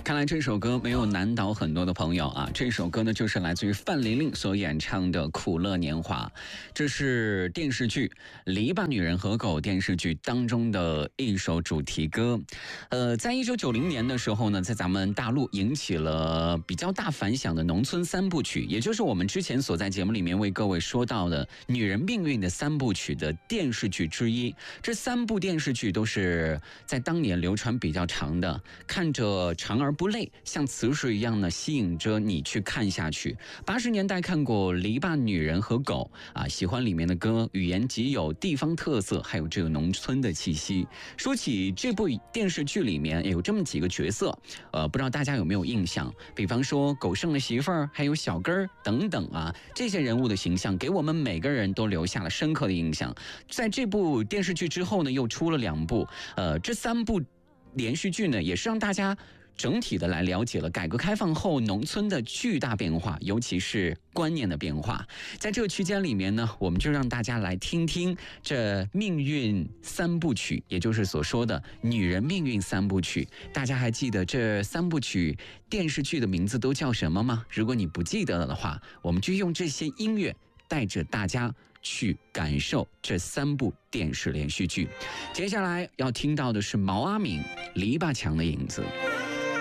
看来这首歌没有难倒很多的朋友啊。这首歌呢，就是来自于范玲玲所演唱的《苦乐年华》，这是电视剧《篱笆女人和狗》电视剧当中的一首主题歌。在1990年的时候呢，在咱们大陆引起了比较大反响的农村三部曲，也就是我们之前所在节目里面为各位说到的女人命运的三部曲的电视剧之一。这三部电视剧都是在当年流传比较长的，看着长而不累，像磁石一样呢吸引着你去看下去。80年代看过《篱笆女人和狗》啊，喜欢里面的歌，语言极有地方特色，还有这个农村的气息。说起这部电视剧里面有这么几个角色，不知道大家有没有印象？比方说狗剩的媳妇儿，还有小根儿等等啊，这些人物的形象给我们每个人都留下了深刻的印象。在这部电视剧之后呢，又出了2部，这3部连续剧呢，也是让大家整体的来了解了改革开放后农村的巨大变化，尤其是观念的变化。在这个区间里面呢，我们就让大家来听听这命运3部曲，也就是所说的女人命运3部曲。大家还记得这3部曲电视剧的名字都叫什么吗？如果你不记得了的话，我们就用这些音乐带着大家去感受这3部电视连续剧。接下来要听到的是毛阿敏《篱笆墙的影子》。